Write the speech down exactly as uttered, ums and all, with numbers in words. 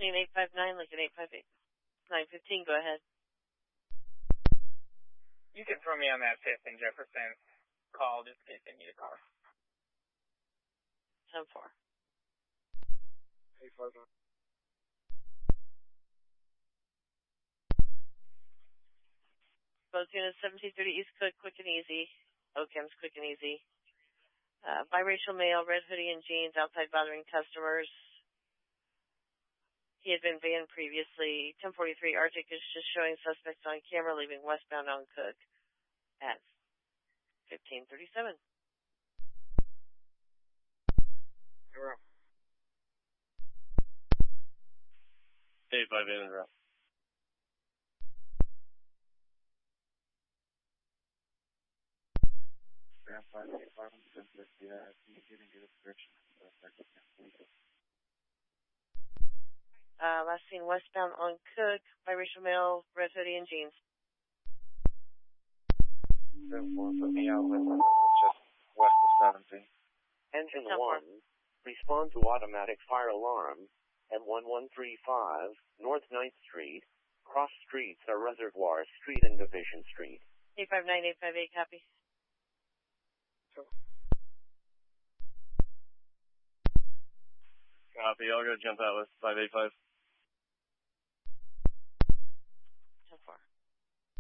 Lincoln eight five nine, Lincoln eight five eight, nine fifteen, go ahead. You can throw me on that fifth and Jefferson call just in case they need a car. ten four. eight five nine. Both units seventeen thirty East Cook, quick and easy. O C A M's quick and easy. Uh, biracial male, red hoodie and jeans, outside bothering customers. He had been banned previously. ten forty-three, Arctic is just showing suspects on camera leaving westbound on Cook at fifteen thirty-seven. Zero. eight five eight in route. five eight five, yeah, I think you didn't get a description. Uh, last seen westbound on Cook, biracial male, red hoodie and jeans. ten four, put me out with just west of seventeen. Engine ten four. one, respond to automatic fire alarm at one one three five North ninth Street. Cross streets are Reservoir Street and Division Street. eight five nine, eight five eight, copy. Copy, I'll go jump out with five eight five.